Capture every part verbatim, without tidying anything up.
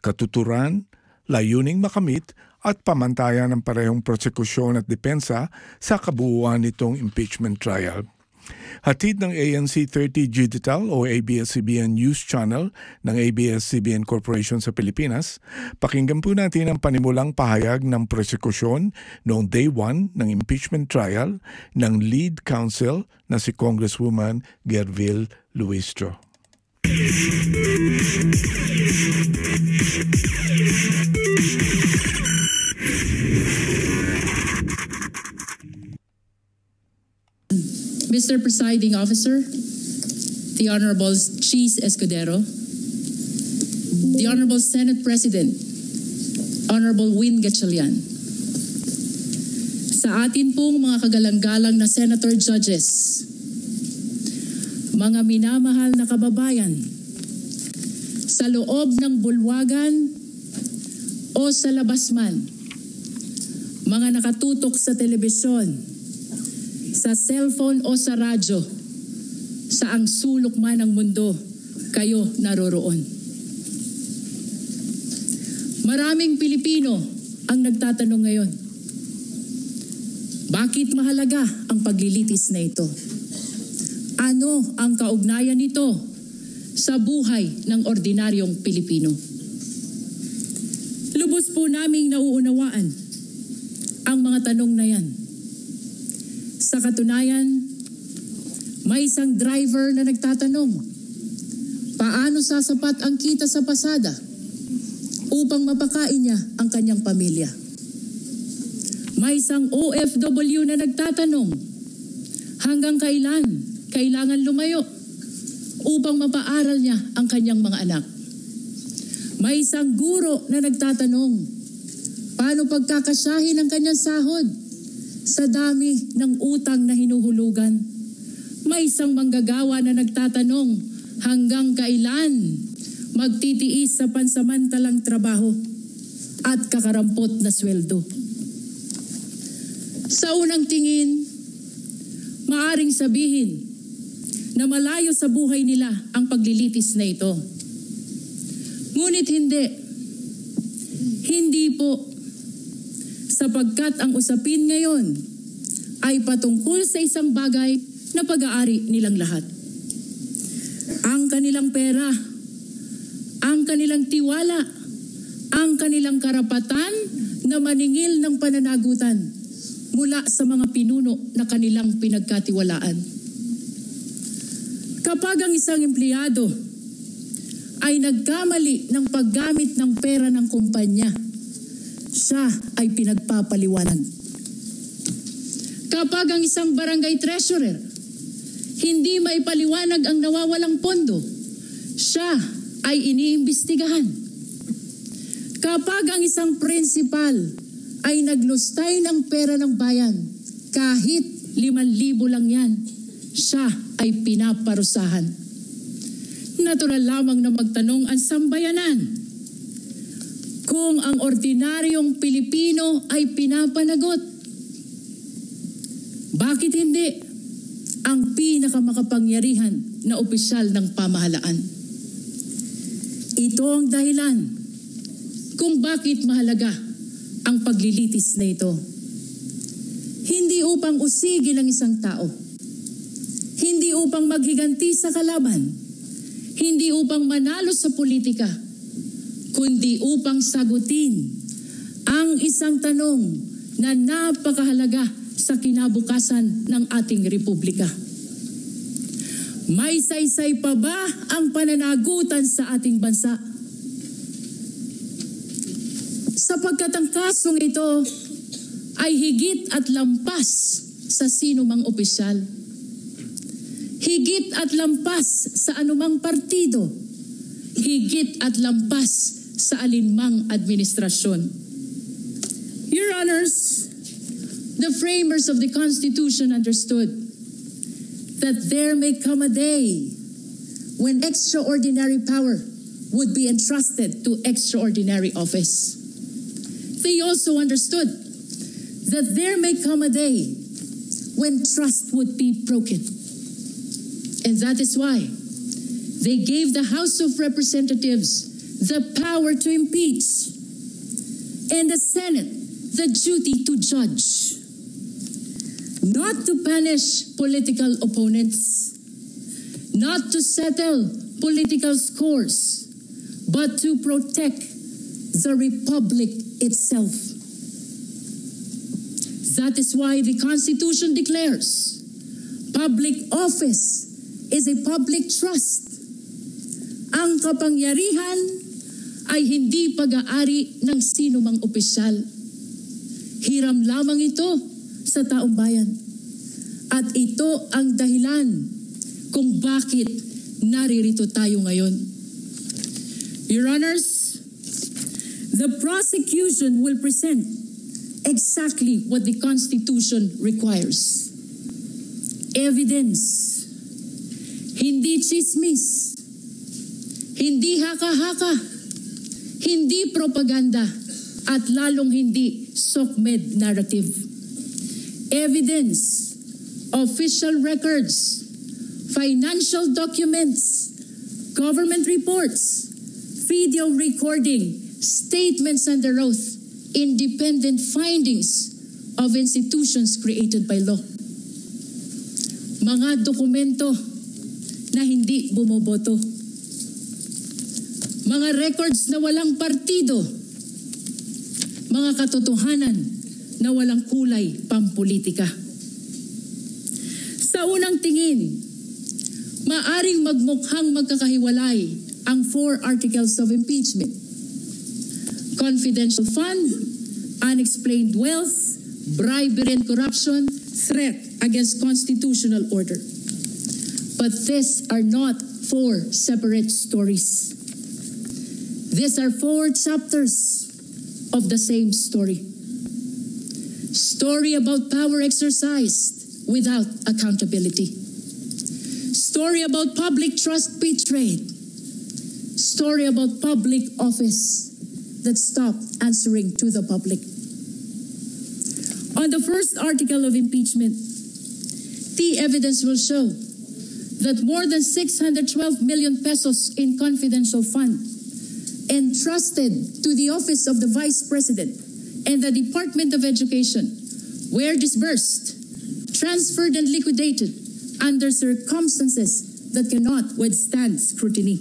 katuturan, layuning makamit at pamantayan ng parehong prosekusyon at depensa sa kabuuan nitong impeachment trial. Hatid ng A N C thirty Digital o A B S C B N News Channel ng A B S C B N Corporation sa Pilipinas, pakinggan po natin ang panimulang pahayag ng prosekusyon noong day one ng impeachment trial ng lead counsel na si Congresswoman Gerville Luistro. Mister Presiding Officer, the Honorable Cheese Escudero, the Honorable Senate President, Honorable Win Gatchalian, sa atin pong mga kagalang-galang na Senator Judges, mga minamahal na kababayan, sa loob ng bulwagan o sa labas man, mga nakatutok sa telebisyon, sa cellphone o sa radyo, sa ang sulok man ng mundo, kayo naroroon. Maraming Pilipino ang nagtatanong ngayon, bakit mahalaga ang paglilitis na ito? Ano ang kaugnayan nito sa buhay ng ordinaryong Pilipino? Lubos po naming nauunawaan ang mga tanong na yan. Sa katunayan, may isang driver na nagtatanong, paano sasapat ang kita sa pasada upang mapakain niya ang kanyang pamilya? May isang O F W na nagtatanong, hanggang kailan kailangan lumayo upang mapaaral niya ang kanyang mga anak? May isang guro na nagtatanong, paano pagkakasyahin ang kanyang sahod sa dami ng utang na hinuhulugan? May isang manggagawa na nagtatanong, hanggang kailan magtitiis sa pansamantalang trabaho at kakarampot na sweldo? Sa unang tingin, maaring sabihin na malayo sa buhay nila ang paglilitis na ito. Ngunit hindi. Hindi po. Sapagkat ang usapin ngayon ay patungkol sa isang bagay na pag-aari nilang lahat. Ang kanilang pera, ang kanilang tiwala, ang kanilang karapatan na maningil ng pananagutan mula sa mga pinuno na kanilang pinagkatiwalaan. Kapag ang isang empleyado ay nagkamali ng paggamit ng pera ng kumpanya, siya ay pinagpapaliwanag. Kapag ang isang barangay treasurer hindi maipaliwanag ang nawawalang pondo, siya ay iniimbestigahan. Kapag ang isang principal ay naglustay ng pera ng bayan, kahit liman libo lang yan, siya ay pinaparusahan. Natural lamang na magtanong ang sambayanan kung ang ordinaryong Pilipino ay pinapanagot. Bakit hindi ang pinakamakapangyarihan na opisyal ng pamahalaan? Ito ang dahilan kung bakit mahalaga ang paglilitis na ito. Hindi upang usigin ang isang tao, hindi upang maghiganti sa kalaban, hindi upang manalo sa politika, kundi upang sagutin ang isang tanong na napakahalaga sa kinabukasan ng ating republika. May saysay pa ba ang pananagutan sa ating bansa? Sapagkat ang kasong ito ay higit at lampas sa sinumang opisyal. Higit at lampas sa anumang partido. Higit at lampas sa alinmang administrasyon. Your Honors, the framers of the Constitution understood that there may come a day when extraordinary power would be entrusted to extraordinary office. They also understood that there may come a day when trust would be broken. And that is why they gave the House of Representatives the power to impeach, and the Senate the duty to judge, not to punish political opponents, not to settle political scores, but to protect the republic itself. That is why the Constitution declares public office is a public trust. Ang kapangyarihan ay hindi pag-aari ng sino mang opisyal. Hiram lamang ito sa taong bayan. At ito ang dahilan kung bakit naririto tayo ngayon. Your Honors, the prosecution will present exactly what the Constitution requires. Evidence, hindi chismis, hindi haka-haka, hindi propaganda, at lalong hindi SOCMED narrative. Evidence, official records, financial documents, government reports, video recording, statements under oath, independent findings of institutions created by law. Mga dokumento na hindi bumoboto. Mga records na walang partido. Mga katotohanan na walang kulay pampolitika. Sa unang tingin, maaring magmukhang magkakahiwalay ang four articles of impeachment. Confidential fund, unexplained wealth, bribery and corruption, threat against constitutional order. But these are not four separate stories. These are four chapters of the same story. Story about power exercised without accountability. Story about public trust betrayed. Story about public office that stopped answering to the public. On the first article of impeachment, the evidence will show that more than six hundred twelve million pesos in confidential fund entrusted to the office of the Vice President and the Department of Education were disbursed, transferred and liquidated under circumstances that cannot withstand scrutiny.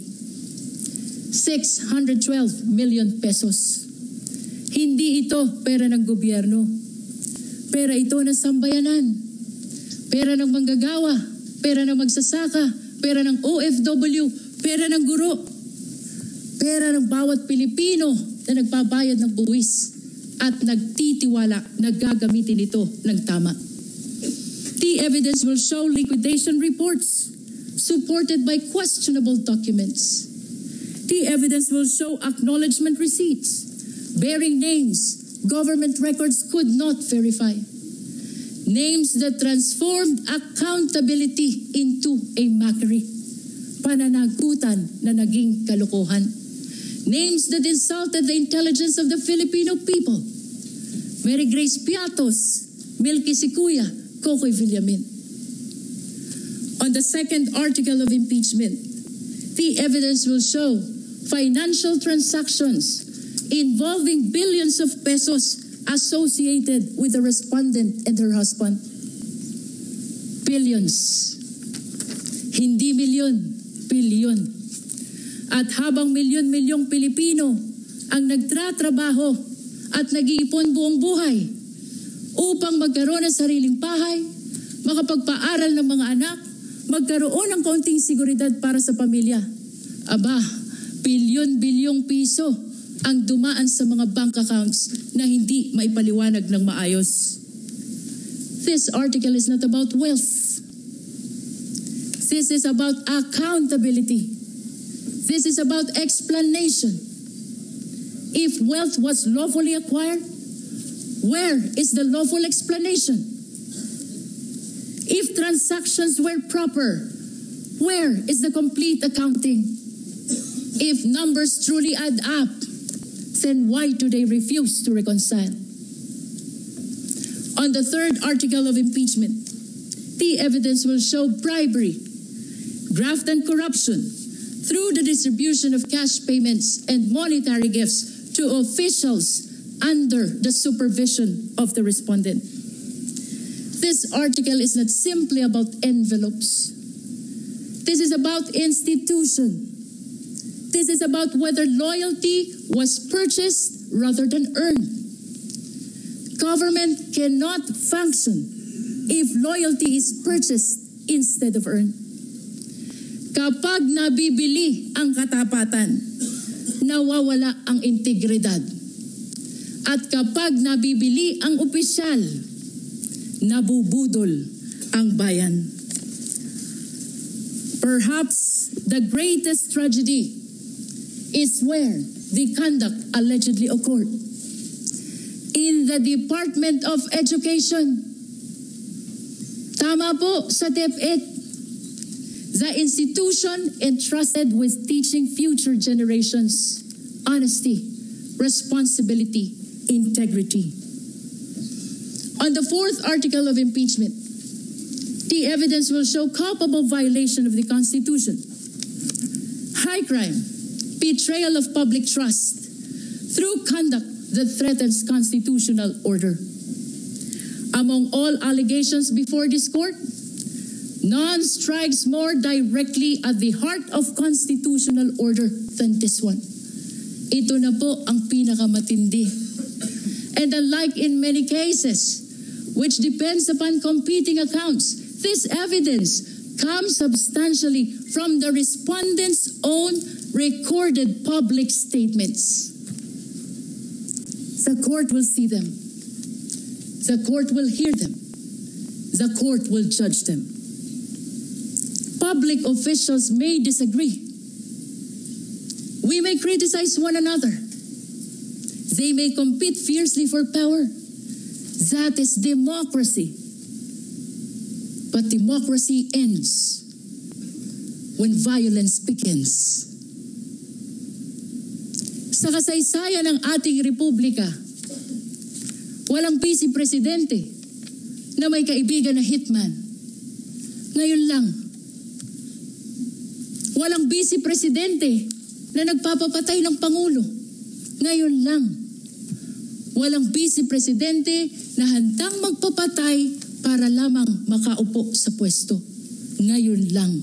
six hundred twelve million pesos. Hindi ito pera ng gobyerno. Pera ito ng sambayanan. Pera ng manggagawa. Pera ng magsasaka. Pera ng O F W. Pera ng guro. Pera ng bawat Pilipino na nagbabayad ng buwis at nagtitiwala na gagamitin ito ng tama. The evidence will show liquidation reports supported by questionable documents. The evidence will show acknowledgement receipts bearing names government records could not verify. Names that transformed accountability into a mockery. Pananagutan na naging kalokohan. Names that insulted the intelligence of the Filipino people. Mary Grace Piatos, Milky Sikuya, Cocoy Villamin. On the second article of impeachment, the evidence will show financial transactions involving billions of pesos associated with the respondent and her husband. Billions. Hindi milyon, bilyon. At habang milyon-milyong Pilipino ang nagtratrabaho at nag-iipon buong buhay upang magkaroon ng sariling bahay, makapagpaaral ng mga anak, magkaroon ng kaunting seguridad para sa pamilya. Aba, bilyon-bilyong piso ang dumaan sa mga bank accounts na hindi maipaliwanag ng maayos. This article is not about wealth. This is about accountability. This is about explanation. If wealth was lawfully acquired, where is the lawful explanation? If transactions were proper, where is the complete accounting? If numbers truly add up, then why do they refuse to reconcile? On the third article of impeachment, the evidence will show bribery, graft and corruption, through the distribution of cash payments and monetary gifts to officials under the supervision of the respondent. This article is not simply about envelopes. This is about institution. This is about whether loyalty was purchased rather than earned. Government cannot function if loyalty is purchased instead of earned. Kapag nabibili ang katapatan, nawawala ang integridad. At kapag nabibili ang opisyal, nabubudol ang bayan. Perhaps the greatest tragedy is where the conduct allegedly occurred. In the Department of Education. Tama po sa DepEd. The institution entrusted with teaching future generations honesty, responsibility, integrity. On the fourth article of impeachment, the evidence will show culpable violation of the Constitution, high crime, betrayal of public trust through conduct that threatens constitutional order. Among all allegations before this court, none strikes more directly at the heart of constitutional order than this one. Ito na po ang pinakamatindi. And unlike in many cases, which depends upon competing accounts, this evidence comes substantially from the respondent's own recorded public statements. The court will see them. The court will hear them. The court will judge them. Public officials may disagree. We may criticize one another. They may compete fiercely for power. That is democracy. But democracy ends when violence begins. Sa kasaysayan ng ating republika, walang Vice Presidente na may kaibigan na hitman. Ngayon lang, walang Vice Presidente na nagpapapatay ng Pangulo. Ngayon lang, walang Vice Presidente na handang magpapatay para lamang makaupo sa pwesto. Ngayon lang.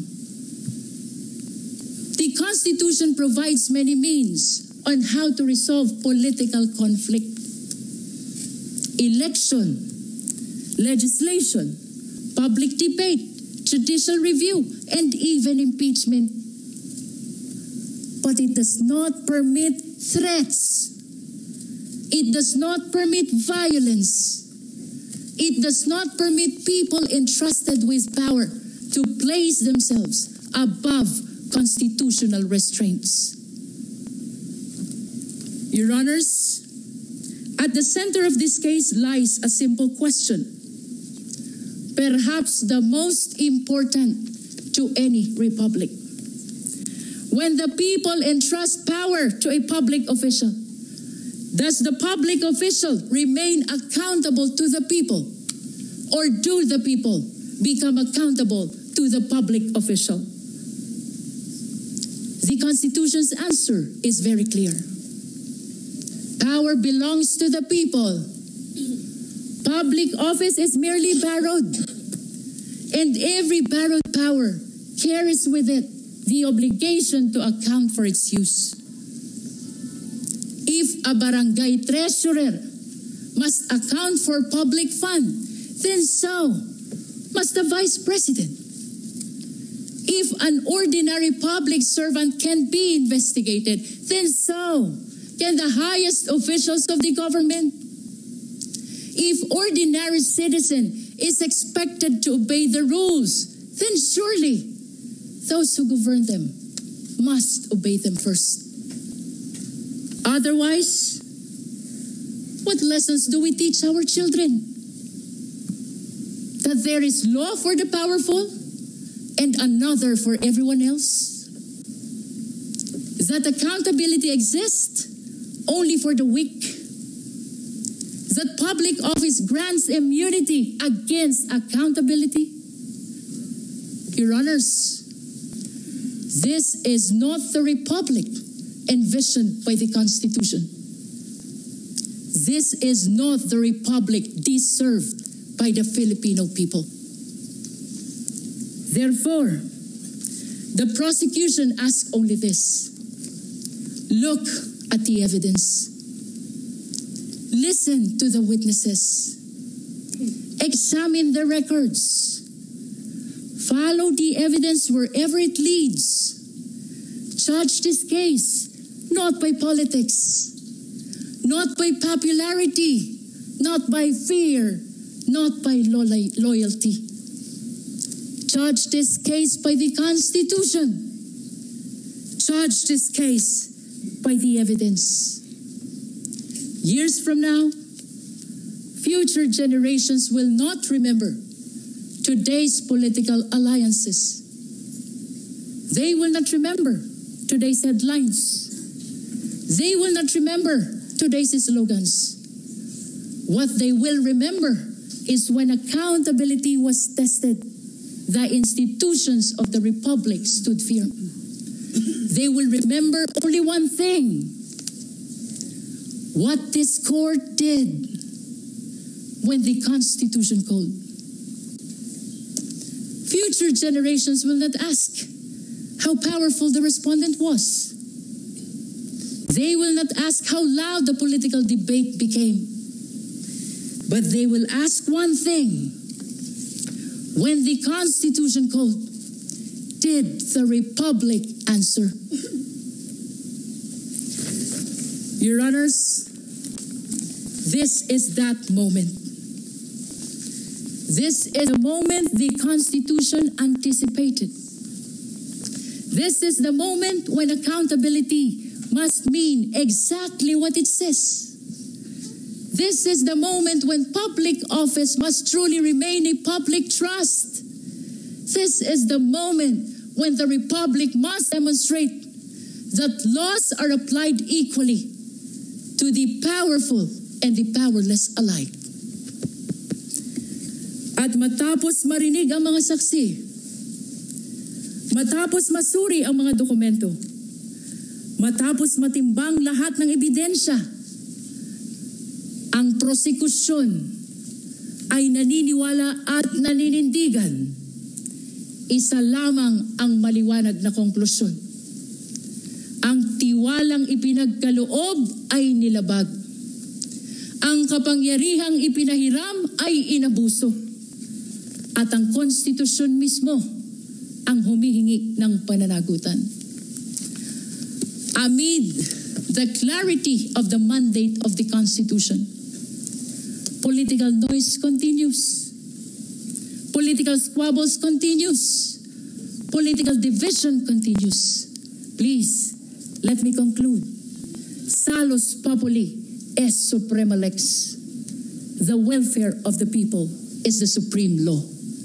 The Constitution provides many means on how to resolve political conflict. Election, legislation, public debate, judicial review, and even impeachment. But it does not permit threats. It does not permit violence. It does not permit people entrusted with power to place themselves above constitutional restraints. Your Honors, at the center of this case lies a simple question, perhaps the most important to any republic. When the people entrust power to a public official, does the public official remain accountable to the people, or do the people become accountable to the public official? The Constitution's answer is very clear. Power belongs to the people. Public office is merely borrowed. And every borrowed power carries with it the obligation to account for its use. If a barangay treasurer must account for public fund, then so must the vice president. If an ordinary public servant can be investigated, then so can the highest officials of the government. If ordinary citizen is expected to obey the rules, then surely those who govern them must obey them first. Otherwise, what lessons do we teach our children? That there is law for the powerful and another for everyone else? That accountability exists only for the weak? That public office grants immunity against accountability? Your Honors, This is not the republic envisioned by the Constitution. This is not the republic deserved by the Filipino people. Therefore, the prosecution asks only this: look at the evidence. Listen to the witnesses. Examine the records. Follow the evidence wherever it leads. Judge this case not by politics, not by popularity, not by fear, not by lo- loyalty. Judge this case by the Constitution. Judge this case by the evidence. Years from now, future generations will not remember today's political alliances. They will not remember today's headlines. They will not remember today's slogans. What they will remember is when accountability was tested, the institutions of the Republic stood firm. They will remember only one thing: what this court did when the Constitution called. Future generations will not ask how powerful the respondent was. They will not ask how loud the political debate became. But they will ask one thing: when the Constitution called, did the Republic answer? Your Honors, this is that moment. This is the moment the Constitution anticipated. This is the moment when accountability must mean exactly what it says. This is the moment when public office must truly remain a public trust. This is the moment when the Republic must demonstrate that laws are applied equally to the powerful and the powerless alike. At matapos marinig ang mga saksi, matapos masuri ang mga dokumento, matapos matimbang lahat ng ebidensya, ang prosekusyon ay naniniwala at naninindigan. Isa lamang ang maliwanag na konklusyon: ang tiwalang ipinagkaloob ay nilabag. Ang kapangyarihang ipinahiram ay inabuso. At ang konstitusyon mismo ang humihingi ng pananagutan. Amid the clarity of the mandate of the Constitution, political noise continues. Political squabbles continues. Political division continues. Please, let me conclude. Salus populi est suprema lex. The welfare of the people is the supreme law.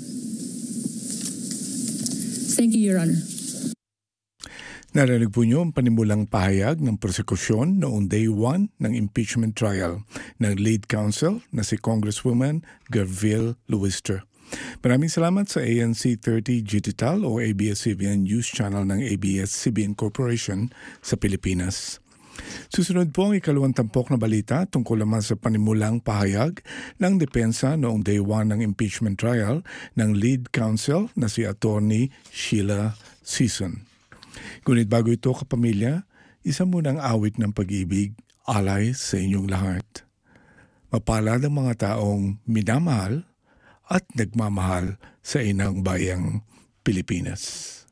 Thank you, Your Honor. Narinig po niyo ang panimulang pahayag ng prosekusyon noong day one ng impeachment trial ng lead counsel na si Congresswoman Gerville Luister. Maraming salamat sa A N C thirty Digital o A B S C B N News Channel ng A B S C B N Corporation sa Pilipinas. Susunod po ang ikalawang tampok na balita tungkol naman sa panimulang pahayag ng depensa noong day one ng impeachment trial ng lead counsel na si Attorney Sheila Sison. Ngunit bago ito, kapamilya, isa munang awit ng pag-ibig alay sa inyong lahat. Mapalad ang mga taong minamahal at nagmamahal sa inang bayang Pilipinas.